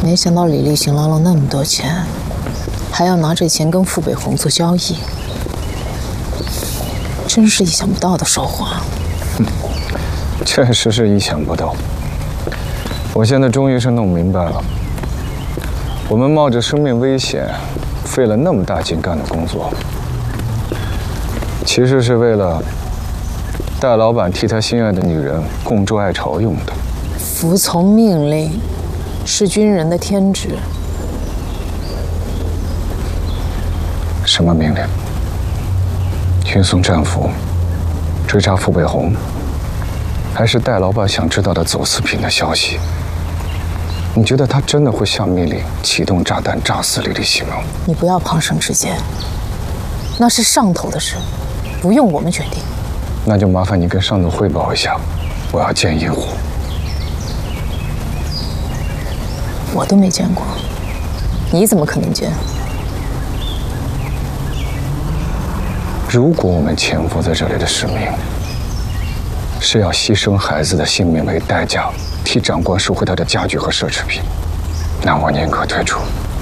没想到李立行捞了那么多钱，还要拿这钱跟傅北红做交易，真是意想不到的收获啊！ 确实是意想不到。我现在终于是弄明白了，我们冒着生命危险，费了那么大劲干的工作，其实是为了戴老板替他心爱的女人共筑爱巢用的。 服从命令是军人的天职。 什么命令？运送战俘，追查傅北红，还是戴老板想知道的走私品的消息？你觉得他真的会下命令启动炸弹炸死李立行吗？ 你不要旁生之见，那是上头的事，不用我们决定。 那就麻烦你跟上头汇报一下，我要见叶虎。 我都没见过，你怎么可能见？ 如果我们潜伏在这里的使命是要牺牲孩子的性命为代价，替长官收回他的家具和奢侈品，那我宁可退出。